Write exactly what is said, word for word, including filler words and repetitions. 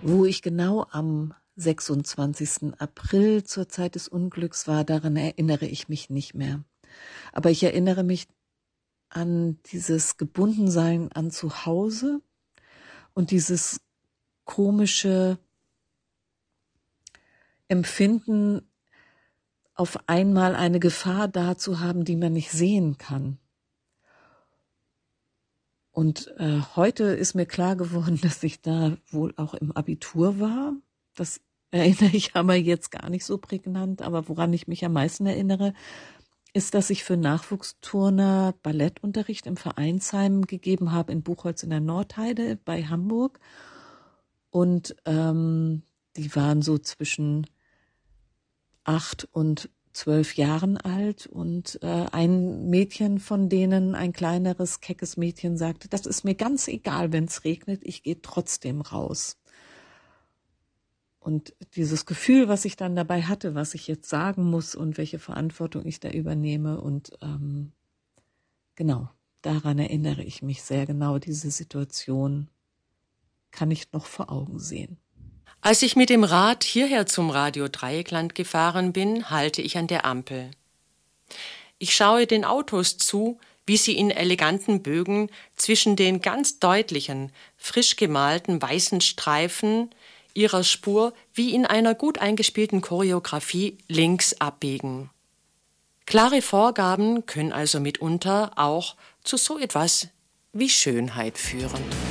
Wo ich genau am sechsundzwanzigsten April zur Zeit des Unglücks war, daran erinnere ich mich nicht mehr. Aber ich erinnere mich an dieses Gebundensein an zu Hause und dieses komische Empfinden, auf einmal eine Gefahr da zu haben, die man nicht sehen kann. Und äh, heute ist mir klar geworden, dass ich da wohl auch im Abitur war. Das erinnere ich aber jetzt gar nicht so prägnant. Aber woran ich mich am meisten erinnere, ist, dass ich für Nachwuchsturner Ballettunterricht im Vereinsheim gegeben habe in Buchholz in der Nordheide bei Hamburg. Und ähm, die waren so zwischen acht und zwölf Jahren alt und äh, ein Mädchen von denen, ein kleineres, keckes Mädchen, sagte, das ist mir ganz egal, wenn es regnet, ich gehe trotzdem raus. Und dieses Gefühl, was ich dann dabei hatte, was ich jetzt sagen muss und welche Verantwortung ich da übernehme und ähm, genau, daran erinnere ich mich sehr genau, diese Situation kann ich noch vor Augen sehen. Als ich mit dem Rad hierher zum Radio Dreieckland gefahren bin, halte ich an der Ampel. Ich schaue den Autos zu, wie sie in eleganten Bögen zwischen den ganz deutlichen, frisch gemalten weißen Streifen ihrer Spur wie in einer gut eingespielten Choreografie links abbiegen. Klare Vorgaben können also mitunter auch zu so etwas wie Schönheit führen.